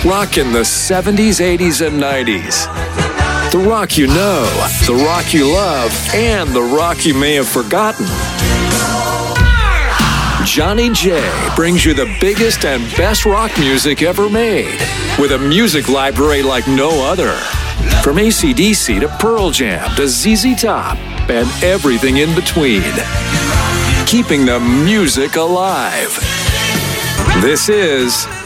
Rock in the 70s, 80s, and 90s. The rock you know, the rock you love, and the rock you may have forgotten. Johnny J brings you the biggest and best rock music ever made, with a music library like no other. From AC/DC to Pearl Jam to ZZ Top and everything in between. Keeping the music alive. This is